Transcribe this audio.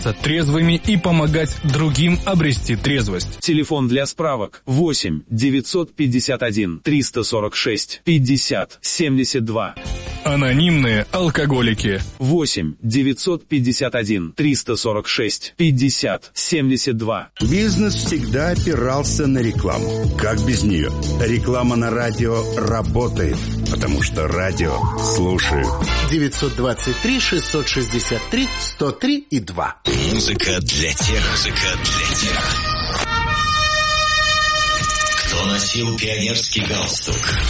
оставаться трезвыми и помогать другим обрести трезвость. Телефон для справок 8 951 346 50 72. Анонимные алкоголики 8 951 346 50 72. Бизнес всегда опирался на рекламу. Как без нее? Реклама на радио работает, потому что радио слушают. 923-663-103 и 2. Музыка для тех, кто носил пионерский галстук